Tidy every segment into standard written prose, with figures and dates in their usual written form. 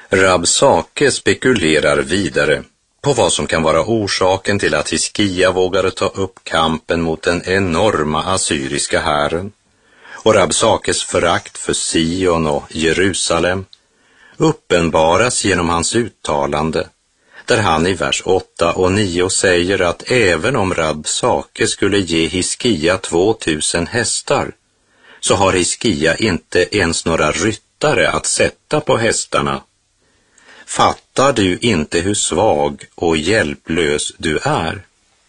Rabsake spekulerar vidare på vad som kan vara orsaken till att Hiskia vågade ta upp kampen mot den enorma assyriska hären. Och Rabsakes förakt för Sion och Jerusalem uppenbaras genom hans uttalande, där han i vers 8 och 9 säger att även om Rabsake skulle ge Hiskia 2000 hästar, så har Hiskia inte ens några ryttare att sätta på hästarna. Fattar du inte hur svag och hjälplös du är?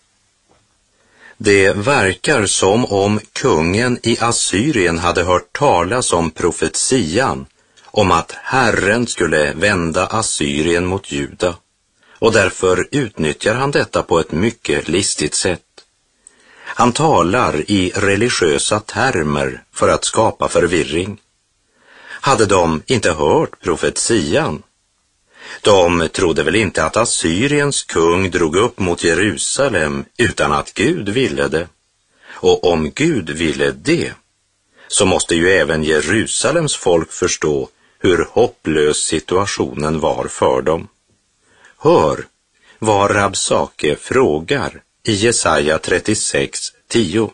Det verkar som om kungen i Assyrien hade hört talas om profetian om att Herren skulle vända Assyrien mot Juda, och därför utnyttjar han detta på ett mycket listigt sätt. Han talar i religiösa termer för att skapa förvirring. Hade de inte hört profetian? De trodde väl inte att Assyriens kung drog upp mot Jerusalem utan att Gud ville det. Och om Gud ville det, så måste ju även Jerusalems folk förstå hur hopplös situationen var för dem. Hör vad Rabsake frågar i Jesaja 36:10.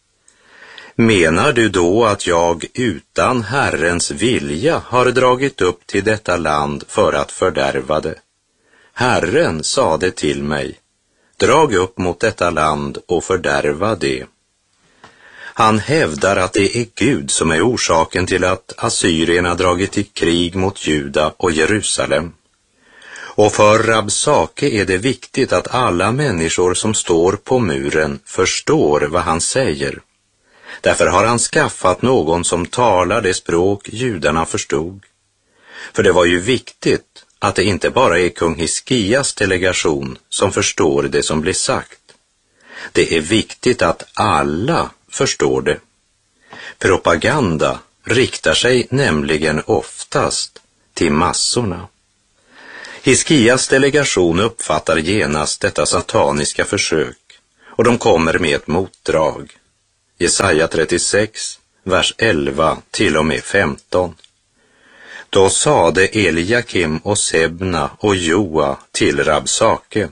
Menar du då att jag utan Herrens vilja har dragit upp till detta land för att fördärva det? Herren sade till mig, drag upp mot detta land och fördärva det. Han hävdar att det är Gud som är orsaken till att assyrierna dragit i krig mot Juda och Jerusalem. Och för Rabsake är det viktigt att alla människor som står på muren förstår vad han säger. Därför har han skaffat någon som talar det språk judarna förstod. För det var ju viktigt att det inte bara är kung Hiskias delegation som förstår det som blir sagt. Det är viktigt att alla förstår det. Propaganda riktar sig nämligen oftast till massorna. Hiskias delegation uppfattar genast detta sataniska försök, och de kommer med ett motdrag. Jesaja 36, vers 11 till och med 15. Då sade Eliakim och Sebna och Joa till Rabsake,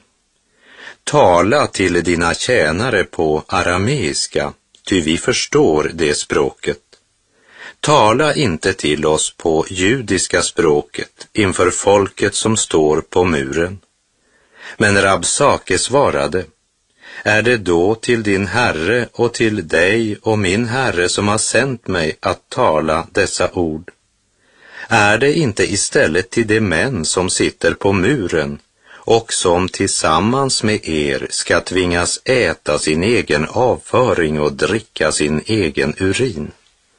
tala till dina tjänare på arameiska, ty vi förstår det språket. Tala inte till oss på judiska språket inför folket som står på muren. Men Rabsake svarade, är det då till din herre och till dig och min herre som har sänt mig att tala dessa ord? Är det inte istället till de män som sitter på muren och som tillsammans med er ska tvingas äta sin egen avföring och dricka sin egen urin?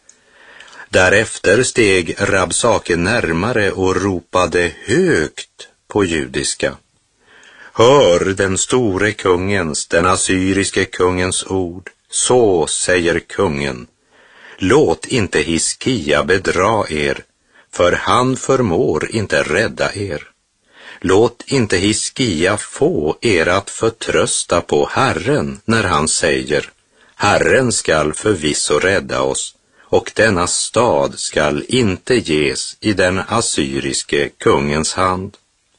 Därefter steg Rabsake närmare och ropade högt på judiska. Hör den store kungens, den assyriske kungens ord. Så säger kungen. Låt inte Hiskia bedra er, för han förmår inte rädda er. Låt inte Hiskia få er att förtrösta på Herren när han säger, Herren skall förvisso rädda oss, och denna stad skall inte ges i den assyriske kungens hand.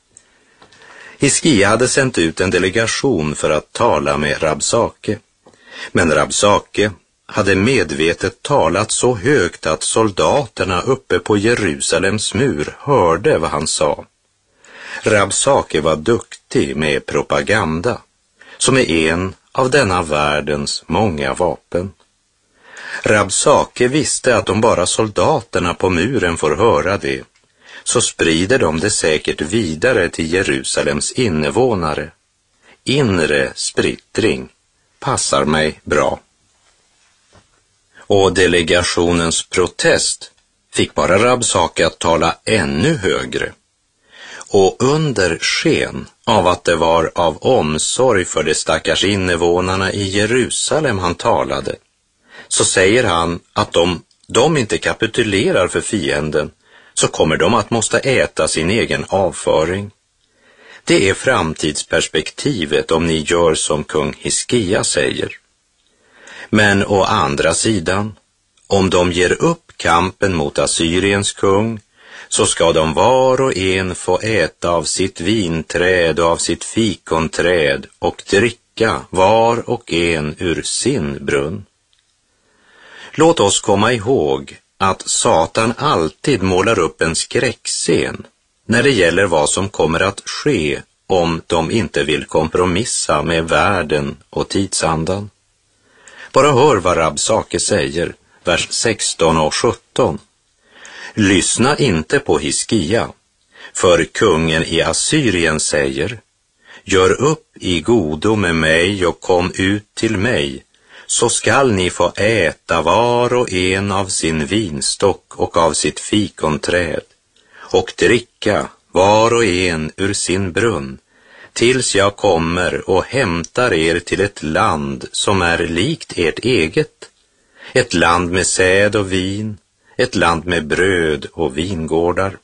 Hiskia hade sänt ut en delegation för att tala med Rabsake. Men Rabsake hade medvetet talat så högt att soldaterna uppe på Jerusalems mur hörde vad han sa. Rabsake var duktig med propaganda, som är en av denna världens många vapen. Rabsake visste att om bara soldaterna på muren får höra det, så sprider de det säkert vidare till Jerusalems invånare. Inre splittring passar mig bra. Och delegationens protest fick bara Rabsake att tala ännu högre. Och under sken av att det var av omsorg för de stackars invånarna i Jerusalem han talade, så säger han att de inte kapitulerar för fienden, så kommer de att måste äta sin egen avföring. Det är framtidsperspektivet om ni gör som kung Hiskia säger. Men å andra sidan, om de ger upp kampen mot Assyriens kung, så ska de var och en få äta av sitt vinträd och av sitt fikonträd och dricka var och en ur sin brunn. Låt oss komma ihåg att Satan alltid målar upp en skräckscen när det gäller vad som kommer att ske om de inte vill kompromissa med världen och tidsandan. Bara hör vad Rabsake säger, vers 16 och 17. Lyssna inte på Hiskia, för kungen i Assyrien säger: gör upp i godo med mig och kom ut till mig, så skall ni få äta var och en av sin vinstock och av sitt fikonträd och dricka var och en ur sin brunn, tills jag kommer och hämtar er till ett land som är likt ert eget, ett land med säd och vin, ett land med bröd och vingårdar.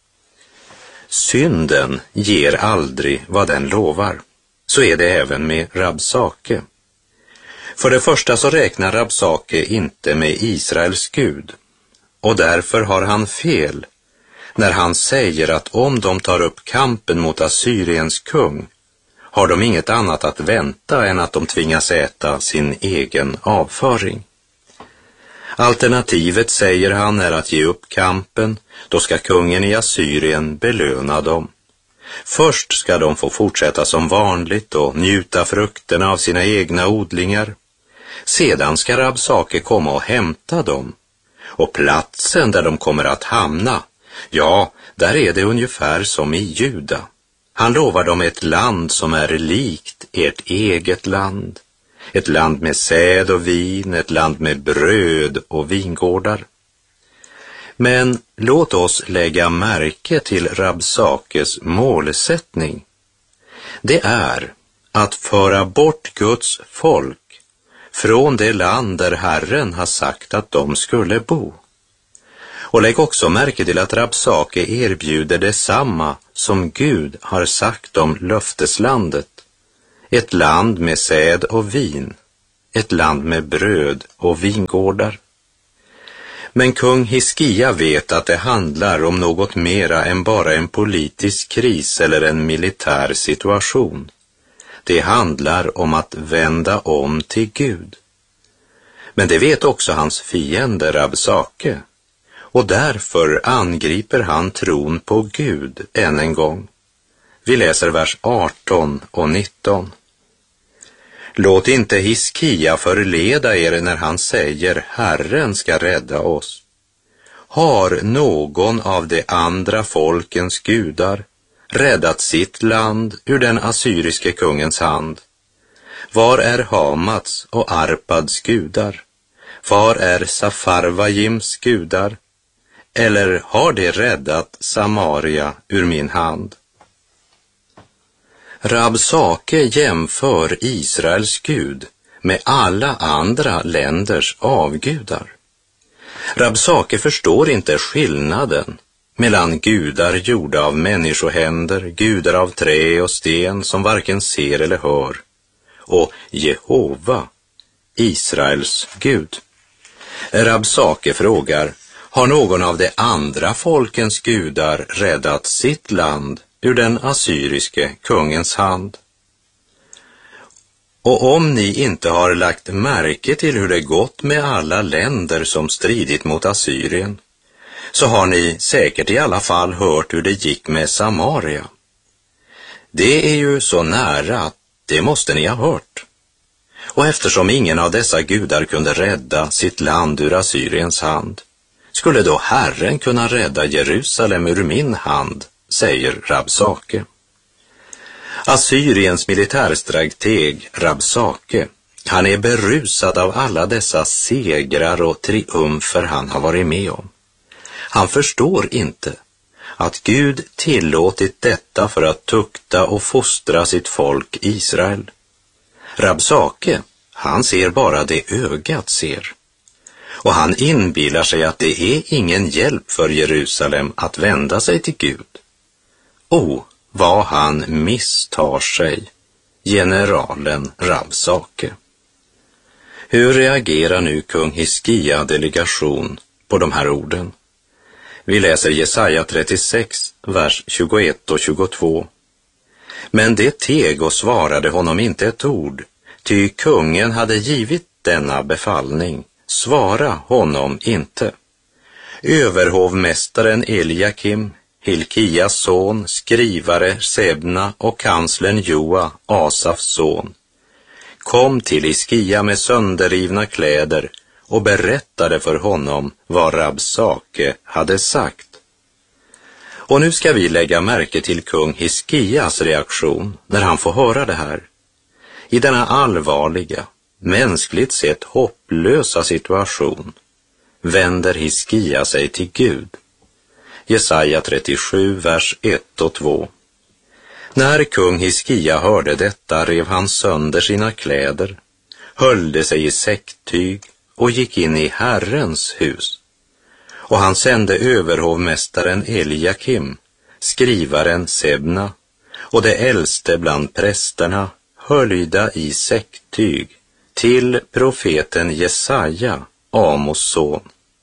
Synden ger aldrig vad den lovar. Så är det även med Rabsake. För det första så räknar Rabsake inte med Israels Gud, och därför har han fel när han säger att om de tar upp kampen mot Assyriens kung har de inget annat att vänta än att de tvingas äta sin egen avföring. Alternativet, säger han, är att ge upp kampen. Då ska kungen i Assyrien belöna dem. Först ska de få fortsätta som vanligt och njuta frukterna av sina egna odlingar. Sedan ska Rabsake komma och hämta dem. Och platsen där de kommer att hamna, ja, där är det ungefär som i Juda. Han lovar dem ett land som är likt ert eget land. Ett land med säd och vin, ett land med bröd och vingårdar. Men låt oss lägga märke till Rabsakes målsättning. Det är att föra bort Guds folk från det land där Herren har sagt att de skulle bo. Och lägg också märke till att Rabsake erbjuder detsamma som Gud har sagt om löfteslandet. Ett land med säd och vin, ett land med bröd och vingårdar. Men kung Hiskia vet att det handlar om något mera än bara en politisk kris eller en militär situation. Det handlar om att vända om till Gud. Men det vet också hans fiende Rabsake, och därför angriper han tron på Gud än en gång. Vi läser vers 18 och 19. Låt inte Hiskia förleda er när han säger Herren ska rädda oss. Har någon av de andra folkens gudar räddat sitt land ur den assyriske kungens hand? Var är Hamats och Arpads gudar? Var är Safarvajims gudar? Eller har de räddat Samaria ur min hand? Rabsake jämför Israels Gud med alla andra länders avgudar. Rabsake förstår inte skillnaden mellan gudar gjorda av människohänder, gudar av trä och sten som varken ser eller hör, och Jehova, Israels Gud. Rabsake frågar, har någon av de andra folkens gudar räddat sitt land ur den assyriske kungens hand? Och om ni inte har lagt märke till hur det gått med alla länder som stridit mot Assyrien, så har ni säkert i alla fall hört hur det gick med Samaria. Det är ju så nära att det måste ni ha hört. Och eftersom ingen av dessa gudar kunde rädda sitt land ur Assyriens hand, skulle då Herren kunna rädda Jerusalem ur min hand, säger Rabsake. Assyriens militärstrateg Rabsake, han är berusad av alla dessa segrar och triumfer han har varit med om. Han förstår inte att Gud tillåtit detta för att tukta och fostra sitt folk Israel. Rabsake, han ser bara det ögat ser. Och han inbillar sig att det är ingen hjälp för Jerusalem att vända sig till Gud. Vad han misstar sig, generalen Rabsake. Hur reagerar nu kung Hiskia delegation på de här orden? Vi läser Jesaja 36, vers 21 och 22. Men det teg och svarade honom inte ett ord, ty kungen hade givit denna befallning. Svara honom inte. Överhovmästaren Eliakim, Hilkias son, skrivare Sebna och kanslern Joa, Asafs son, kom till Hiskia med sönderrivna kläder och berättade för honom vad Rabsake hade sagt. Och nu ska vi lägga märke till kung Hiskias reaktion när han får höra det här. I denna allvarliga, mänskligt sett hopplösa situation vänder Hiskia sig till Gud. Jesaja 37, vers 1 och 2. När kung Hiskia hörde detta rev han sönder sina kläder, höljde sig i säcktyg och gick in i Herrens hus. Och han sände överhovmästaren Eliakim, skrivaren Sebna och det äldste bland prästerna, höljda i säcktyg, till profeten Jesaja, Amos son.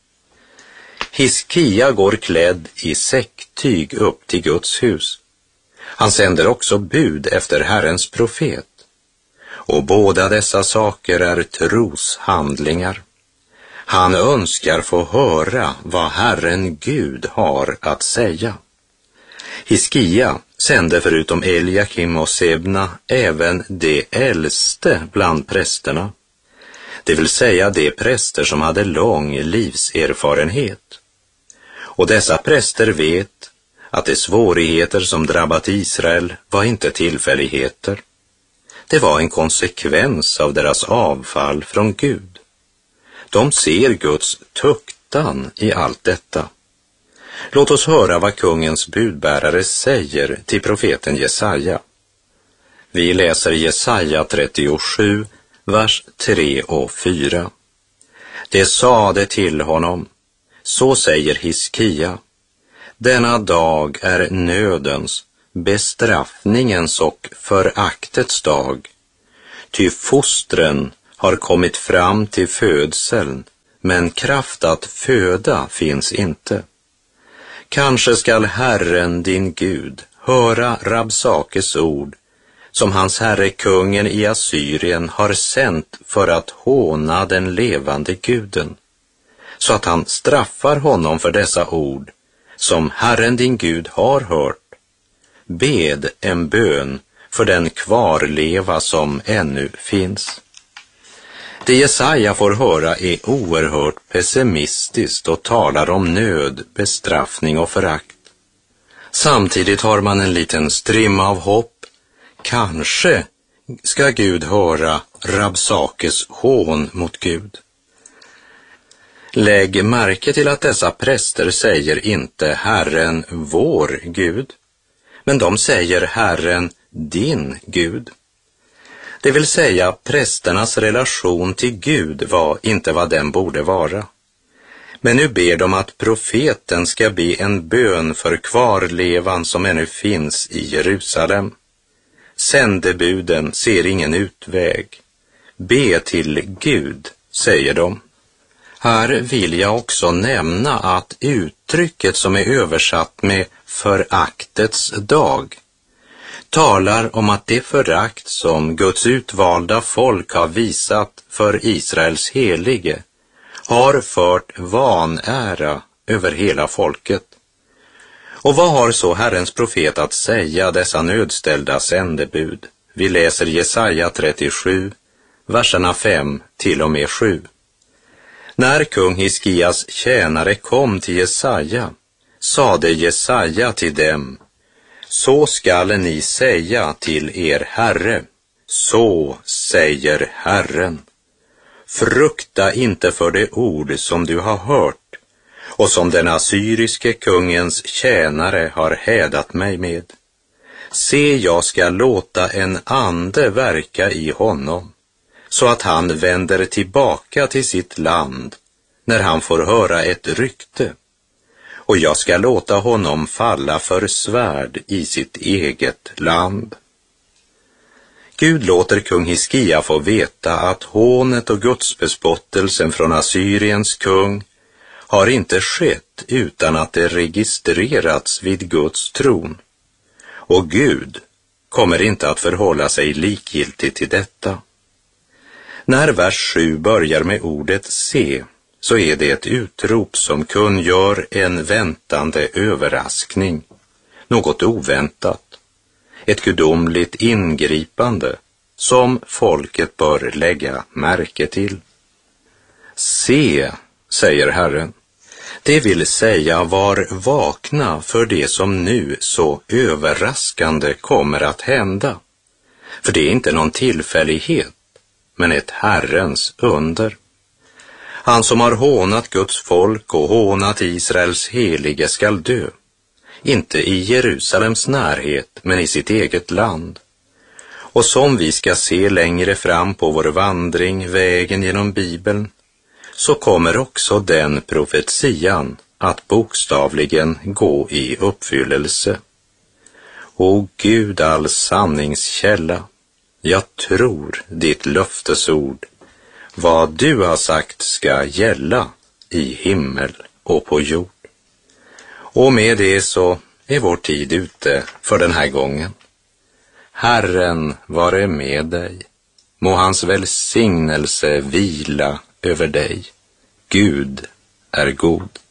Hiskia går klädd i säcktyg upp till Guds hus. Han sänder också bud efter Herrens profet. Och båda dessa saker är troshandlingar. Han önskar få höra vad Herren Gud har att säga. Hiskia sände förutom Eliakim och Sebna även de äldste bland prästerna, det vill säga de präster som hade lång livserfarenhet. Och dessa präster vet att de svårigheter som drabbat Israel var inte tillfälligheter. Det var en konsekvens av deras avfall från Gud. De ser Guds tuktan i allt detta. Låt oss höra vad kungens budbärare säger till profeten Jesaja. Vi läser Jesaja 37, vers 3 och 4. Det sade till honom, så säger Hiskia, denna dag är nödens, bestraffningens och föraktets dag. Ty fostren har kommit fram till födseln, men kraft att föda finns inte. Kanske skall Herren din Gud höra Rabsakes ord, som hans herre kungen i Assyrien har sänt för att håna den levande guden, så att han straffar honom för dessa ord, som Herren din Gud har hört. Bed en bön för den kvarleva som ännu finns. Det Jesaja får höra är oerhört pessimistiskt och talar om nöd, bestraffning och förakt. Samtidigt har man en liten strimma av hopp. Kanske ska Gud höra Rabsakes hån mot Gud. Lägg märke till att dessa präster säger inte Herren vår Gud, men de säger Herren din Gud. Det vill säga, prästernas relation till Gud var inte vad den borde vara. Men nu ber de att profeten ska be en bön för kvarlevan som ännu finns i Jerusalem. Sändebuden ser ingen utväg. Be till Gud, säger de. Här vill jag också nämna att uttrycket som är översatt med föraktets dag talar om att det förakt som Guds utvalda folk har visat för Israels helige har fört vanära över hela folket. Och vad har så Herrens profet att säga dessa nödställda sändebud? Vi läser Jesaja 37, verserna 5 till och med 7. När kung Hiskias tjänare kom till Jesaja, sade Jesaja till dem, så skall ni säga till er Herre, så säger Herren. Frukta inte för det ord som du har hört och som den assyriske kungens tjänare har hädat mig med. Se, jag ska låta en ande verka i honom, så att han vänder tillbaka till sitt land när han får höra ett rykte. Och jag ska låta honom falla för svärd i sitt eget land. Gud låter kung Hiskia få veta att hånet och gudsbespottelsen från Assyriens kung har inte skett utan att det registrerats vid Guds tron. Och Gud kommer inte att förhålla sig likgiltig till detta. När vers 7 börjar med ordet se, så är det ett utrop som kungör en väntande överraskning, något oväntat, ett gudomligt ingripande som folket bör lägga märke till. Se, säger Herren, det vill säga var vakna för det som nu så överraskande kommer att hända. För det är inte någon tillfällighet, men ett Herrens under. Han som har hånat Guds folk och hånat Israels helige skall dö, inte i Jerusalems närhet, men i sitt eget land. Och som vi ska se längre fram på vår vandring, vägen genom Bibeln, så kommer också den profetian att bokstavligen gå i uppfyllelse. O Gud, all sanningskälla, jag tror ditt löftesord. Vad du har sagt ska gälla i himmel och på jord. Och med det så är vår tid ute för den här gången. Herren vare med dig. Må hans välsignelse vila över dig. Gud är god.